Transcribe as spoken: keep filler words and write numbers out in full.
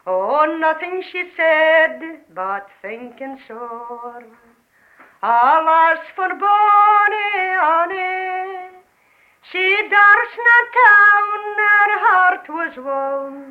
Oh, nothing she said, but thinking sore. Alas for bonny Annie, she durst not town her heart was won.